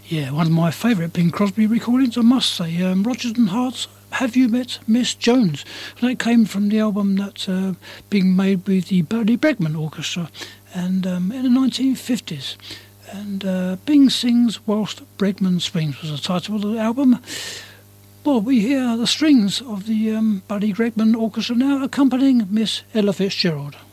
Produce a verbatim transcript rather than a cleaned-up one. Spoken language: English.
Yeah, one of my favourite Bing Crosby recordings, I must say. Um, Rodgers and Hart's Have You Met Miss Jones? And that came from the album that's uh, being made with the Buddy Bregman Orchestra and um, in the nineteen fifties. And uh, Bing Sings Whilst Bregman Swings was the title of the album. Well, we hear the strings of the um, Buddy Bregman Orchestra now accompanying Miss Ella Fitzgerald.